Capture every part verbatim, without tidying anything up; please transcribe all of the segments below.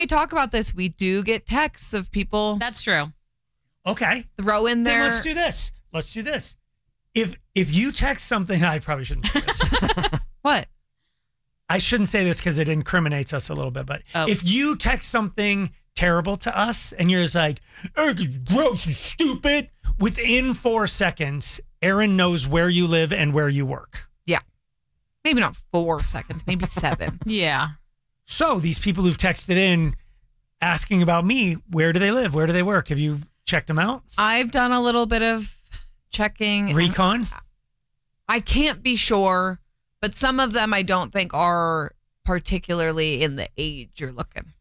we talk about this, we do get texts of people. That's true. Okay. Throw in there. Then let's do this. Let's do this. If if you text something, I probably shouldn't say this. What? I shouldn't say this because it incriminates us a little bit, but Oh. if you text something terrible to us and you're just like, "Eric is gross, you stupid," within four seconds, Aaron knows where you live and where you work. Yeah. Maybe not four seconds, maybe seven. Yeah. So these people who've texted in asking about me, where do they live? Where do they work? Have you checked them out? I've done a little bit of checking. Recon? I can't be sure, but some of them I don't think are particularly in the age you're looking.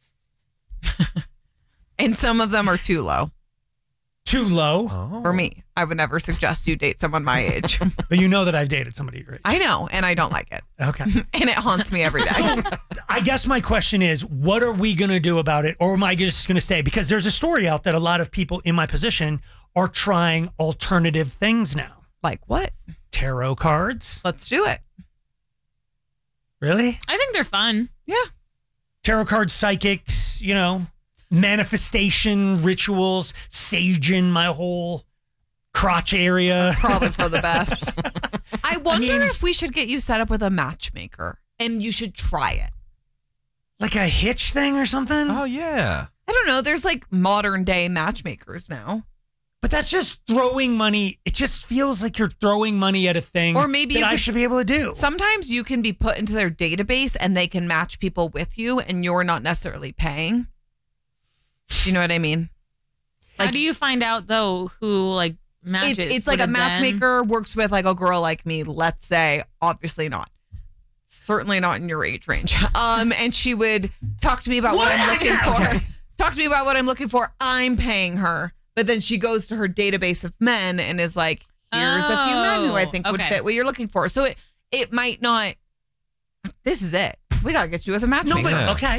And some of them are too low. Too low? Oh. For me. I would never suggest you date someone my age. But you know that I've dated somebody your age. I know, and I don't like it. Okay. And it haunts me every day. So I guess my question is, what are we going to do about it? Or am I just going to stay? Because there's a story out that a lot of people in my position are trying alternative things now. Like what? Tarot cards. Let's do it. Really? I think they're fun. Yeah. Tarot cards, psychics, you know, manifestation, rituals, saging my whole crotch area. Probably for the best. I wonder mean- if we should get you set up with a matchmaker and you should try it. Like a hitch thing or something? Oh, yeah. I don't know. There's like modern day matchmakers now. But that's just throwing money. It just feels like you're throwing money at a thing Or maybe that you I could- should be able to do. Sometimes you can be put into their database and they can match people with you and you're not necessarily paying. Do you know what I mean? How Like- do you find out though who like matches? It's, it's like Would a it then- matchmaker works with like a girl like me, let's say, obviously not. Certainly not in your age range. Um, and she would talk to me about what, What? I'm looking Okay. for. Talk to me about what I'm looking for. I'm paying her. But then she goes to her database of men and is like, here's a few men who I think would Oh, okay. fit what you're looking for. So it, it might not, this is it. We got to get you with a matchmaker. No, but Yeah. okay.